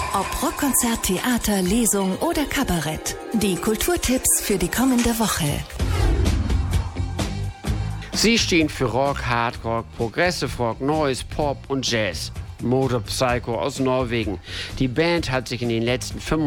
Ob Rockkonzert, Theater, Lesung oder Kabarett. Die Kulturtipps für die kommende Woche. Sie stehen für Rock, Hardrock, Progressive Rock, Noise, Pop und Jazz. Motorpsycho aus Norwegen. Die Band hat sich in den letzten